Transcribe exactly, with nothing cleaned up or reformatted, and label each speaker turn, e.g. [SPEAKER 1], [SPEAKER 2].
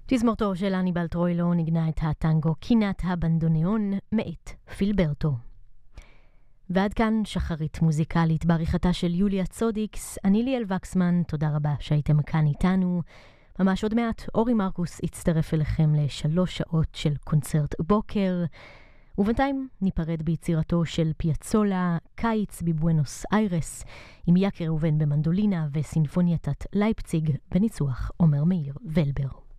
[SPEAKER 1] תזמורתו של אניבל טרוילו נגנה את הטנגו קינת הבנדוניון מאת פילברטו. ועד כאן שחרית מוזיקלית בעריכתה של יוליה צודיקס. אני ליאל וקסמן, תודה רבה שהייתם כאן איתנו. ממש עוד מעט אורי מרקוס יצטרף אליכם לשלוש שעות של קונצרט בוקר. ובינתיים ניפרד ביצירתו של פיאצולה, קיץ בבואנוס איירס, עם יקר ראובן במנדולינה וסינפונייטת לייפציג בניצוח עומר מאיר ולבר.